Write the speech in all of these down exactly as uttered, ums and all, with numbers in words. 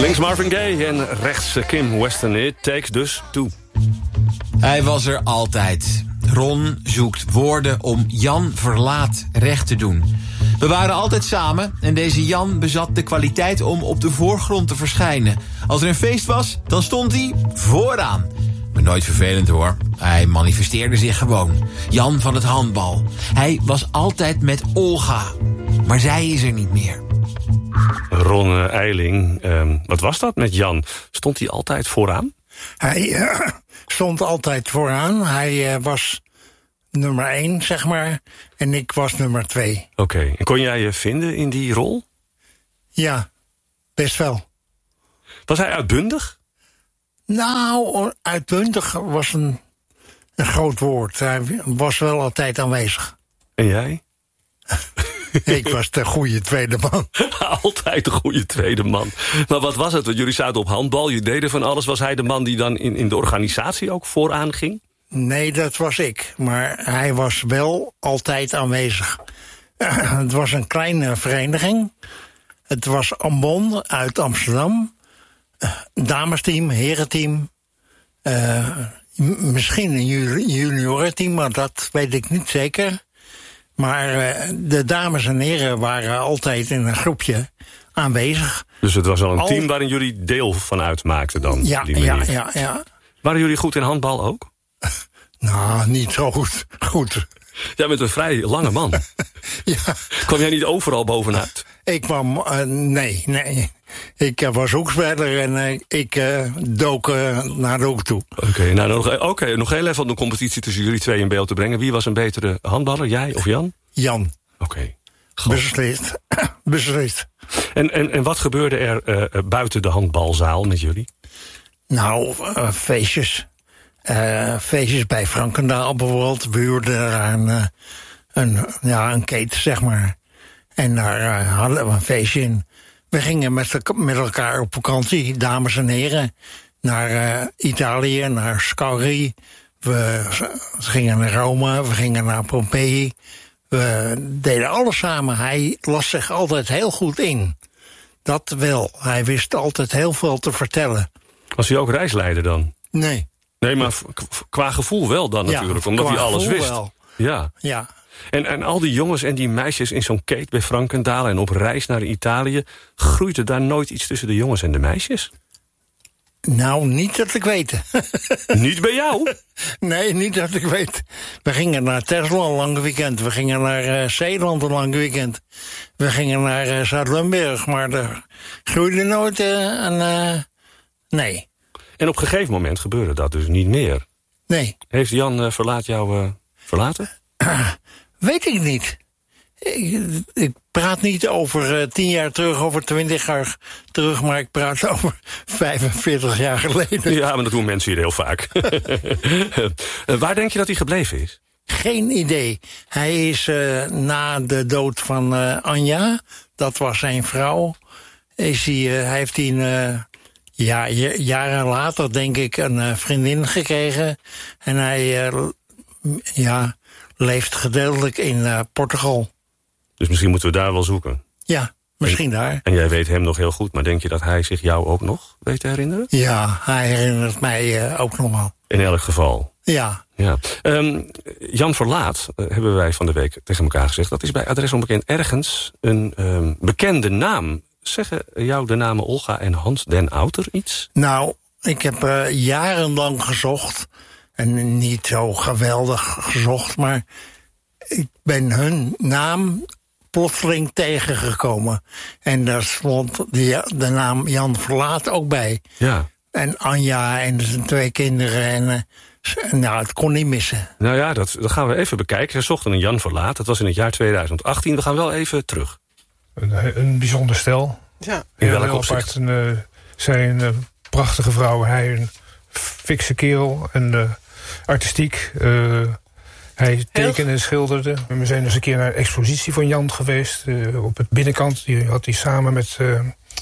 Links Marvin Gaye en rechts Kim Weston. It takes dus two. Hij was er altijd. Ron zoekt woorden om Jan Verlaat recht te doen. We waren altijd samen en deze Jan bezat de kwaliteit om op de voorgrond te verschijnen. Als er een feest was, dan stond hij vooraan. Maar nooit vervelend hoor. Hij manifesteerde zich gewoon. Jan van het handbal. Hij was altijd met Olga. Maar zij is er niet meer. Ron Eiling, uh, wat was dat met Jan? Stond hij altijd vooraan? Hij uh, stond altijd vooraan. Hij uh, was nummer één, zeg maar. En ik was nummer twee. Oké, okay. En kon jij je vinden in die rol? Ja, best wel. Was hij uitbundig? Nou, uitbundig was een, een groot woord. Hij was wel altijd aanwezig. En jij? Ik was de goede tweede man. Altijd de goede tweede man. Maar wat was het? Want jullie zaten op handbal, je deden van alles. Was hij de man die dan in, in de organisatie ook vooraan ging? Nee, dat was ik. Maar hij was wel altijd aanwezig. Uh, het was een kleine vereniging. Het was Ambon uit Amsterdam. Uh, damesteam, herenteam. Uh, misschien een juniorenteam, maar dat weet ik niet zeker. Maar uh, de dames en heren waren altijd in een groepje aanwezig. Dus het was al een Al... team waarin jullie deel van uitmaakten dan? Ja, die ja, ja, ja. Waren jullie goed in handbal ook? Nou, niet zo goed. goed. Jij bent een vrij lange man. Ja. Kwam jij niet overal bovenuit? Ik kwam, uh, nee, nee. Ik uh, was hoekspeler en uh, ik uh, dook uh, naar de hoek toe. Oké, okay, nou, nog, okay, nog heel even om de competitie tussen jullie twee in beeld te brengen. Wie was een betere handballer, jij of Jan? Jan. Oké. Okay. Beslist. Beslist. En, en, en wat gebeurde er uh, buiten de handbalzaal met jullie? Nou, uh, feestjes. Uh, feestjes bij Frankendaal bijvoorbeeld. We huurden daar een, uh, een, ja, een keten, zeg maar. En daar uh, hadden we een feestje in. We gingen met, met elkaar op vakantie, dames en heren. Naar uh, Italië, naar Scauri. We gingen naar Rome, we gingen naar Pompeii. We deden alles samen. Hij las zich altijd heel goed in. Dat wel. Hij wist altijd heel veel te vertellen. Was hij ook reisleider dan? Nee. Nee, maar qua gevoel wel dan natuurlijk, ja, omdat hij alles wist. Wel. Ja. Ja. En, en al die jongens en die meisjes in zo'n kate bij Frankendaal en op reis naar Italië, groeide daar nooit iets tussen de jongens en de meisjes? Nou, niet dat ik weet. Niet bij jou? Nee, niet dat ik weet. We gingen naar Texel een lang weekend. We gingen naar uh, Zeeland een lang weekend. We gingen naar uh, Zuid-Limburg, maar er groeide nooit uh, een... Uh, nee. En op een gegeven moment gebeurde dat dus niet meer? Nee. Heeft Jan uh, Verlaat jou uh, verlaten? Uh, weet ik niet. Ik, ik praat niet over uh, tien jaar terug, over twintig jaar terug, maar ik praat over vijfenveertig jaar geleden. Ja, maar dat doen mensen hier heel vaak. uh, waar denk je dat hij gebleven is? Geen idee. Hij is uh, na de dood van uh, Anja, dat was zijn vrouw, is hij, uh, hij heeft hij een... Uh, Ja, jaren later denk ik een uh, vriendin gekregen. En hij uh, ja, leeft gedeeltelijk in uh, Portugal. Dus misschien moeten we daar wel zoeken? Ja, misschien en, daar. En jij weet hem nog heel goed, maar denk je dat hij zich jou ook nog weet te herinneren? Ja, hij herinnert mij uh, ook nog wel. In elk geval? Ja. ja. Um, Jan Verlaat, uh, hebben wij van de week tegen elkaar gezegd, dat is bij Adres Onbekend ergens een um, bekende naam. Zeggen jou de namen Olga en Hans den Outer iets? Nou, ik heb uh, jarenlang gezocht. En niet zo geweldig gezocht, maar ik ben hun naam plotseling tegengekomen. En daar stond de, de naam Jan Verlaat ook bij. Ja. En Anja en zijn twee kinderen. En uh, nou, het kon niet missen. Nou ja, dat, dat gaan we even bekijken. Ze zochten een Jan Verlaat. Dat was in het jaar tweeduizend achttien. We gaan wel even terug. Een, een bijzonder stel. Ja. In welk opzicht? Een, uh, zij een uh, prachtige vrouw, hij een fikse kerel en uh, artistiek. Uh, hij tekende en schilderde. We zijn dus een keer naar een expositie van Jan geweest. Uh, op het binnenkant die had hij samen met uh,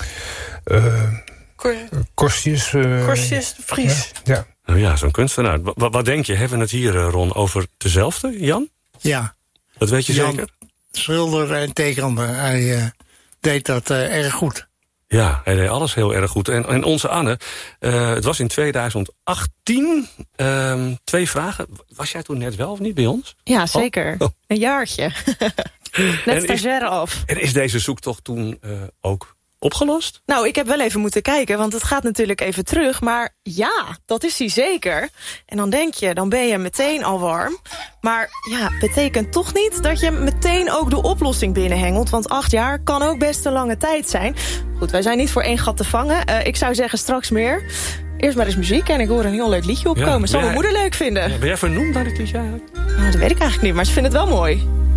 uh, Cor Korstjes. Uh, Korstjes de Vries. Ja, ja. Nou ja, zo'n kunstenaar. Wat, wat denk je? Hebben we het hier, Ron, over dezelfde, Jan? Ja. Dat weet je Jan zeker? Schilderde en tekende. Hij uh, deed dat uh, erg goed. Ja, hij deed alles heel erg goed. En, en onze Anne, uh, het was in twintig achttien. Uh, twee vragen. Was jij toen net wel of niet bij ons? Ja, zeker. Oh. Een jaartje. Net stagiaire af. En is deze zoektocht toen uh, ook opgelost? Nou, ik heb wel even moeten kijken, want het gaat natuurlijk even terug. Maar ja, dat is hij zeker. En dan denk je, dan ben je meteen al warm. Maar ja, betekent toch niet dat je meteen ook de oplossing binnenhengelt. Want acht jaar kan ook best een lange tijd zijn. Goed, wij zijn niet voor één gat te vangen. Uh, ik zou zeggen straks meer. Eerst maar eens muziek en ik hoor een heel leuk liedje opkomen. Ja, Zal mijn moeder leuk vinden. Ja, ben jij vernoemd naar dit liedje eigenlijk? Nou, dat weet ik eigenlijk niet, maar ze vindt het wel mooi.